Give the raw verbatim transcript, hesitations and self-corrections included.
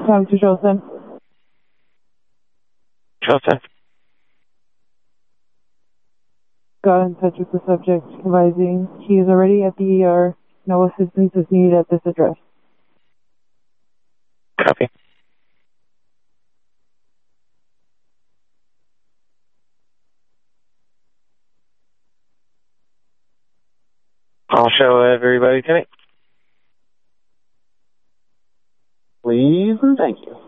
Time to Joseph. Joseph. Got in touch with the subject, advising he is already at the E R. No assistance is needed at this address. Copy. I'll show everybody tonight. Please and thank you.